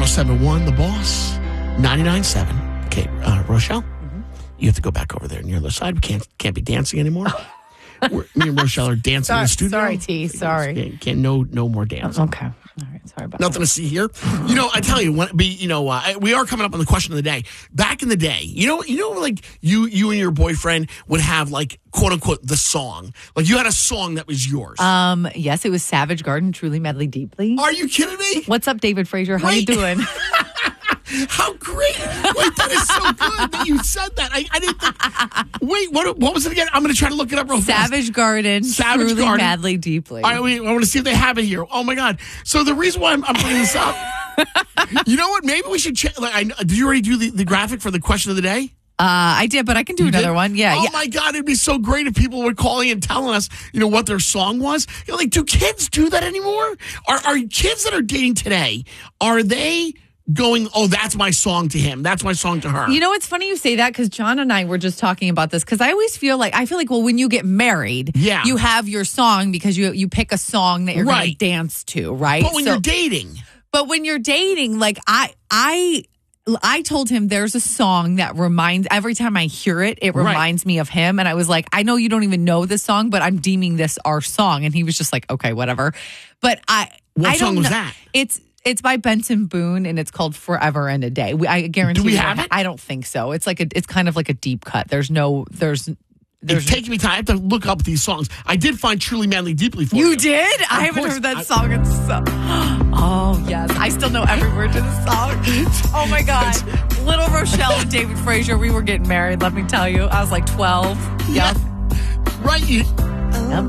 1071 The Boss, 99.7. Okay, Rochelle, you have to go back over there on the other side. We can't be dancing anymore. Me and Rochelle are dancing in the studio. Sorry, T. Sorry. Can't no more dancing. Okay. All right. Sorry about Nothing that. to see here. I tell you, we are coming up on the question of the day. Back in the day, like you and your boyfriend would have like quote unquote the song. Like you had a song that was yours. Yes, it was Savage Garden, Truly Madly Deeply. Are you kidding me? What's up, David Frazier? How you doing? How great! Wait, that is so good that you said that. I didn't think. Wait, what was it again? I'm going to try to look it up real fast. Savage Garden, Truly Madly Deeply. All right, I want to see if they have it here. Oh my God! So the reason why I'm bringing this up, you know what? Maybe we should check. Did you already do the graphic for the question of the day? I did, but I can do another one. Yeah. Oh my God, it'd be so great if people were calling and telling us, what their song was. Do kids do that anymore? Are kids that are dating today? Are they going, oh, that's my song to him, that's my song to her? It's funny you say that because John and I were just talking about this because I always feel like, well, when you get married, you have your song because you pick a song that you're going to dance to, right? But when you're dating, like I told him there's a song that every time I hear it, it reminds me of him. And I was like, I know you don't even know this song, but I'm deeming this our song. And he was just like, okay, whatever. But what song was that? It's by Benson Boone and it's called Forever and a Day. I guarantee. Do we have it? I don't think so. It's kind of like a deep cut. There's it's taking me time. I have to look up these songs. I did find Truly Madly Deeply for you. You did? I haven't heard that song. It's so... Oh, yes. I still know every word to the song. Oh, my God. Little Rochelle and David Frazier, we were getting married, let me tell you. I was like 12. Yeah. Right. Yep.